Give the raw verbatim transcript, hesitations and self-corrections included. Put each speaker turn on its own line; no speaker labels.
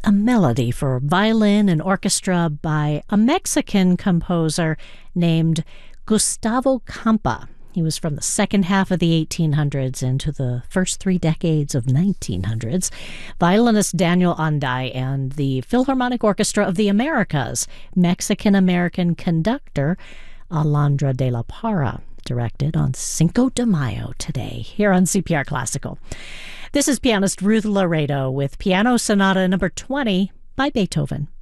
a melody for violin and orchestra by a Mexican composer named Gustavo Campa. He was from the second half of the eighteen hundreds into the first three decades of nineteen hundreds. Violinist Daniel Anday and the Philharmonic Orchestra of the Americas, Mexican-American conductor Alondra de la Parra, directed on Cinco de Mayo today, here on C P R Classical. This is pianist Ruth Laredo with Piano Sonata number twenty by Beethoven.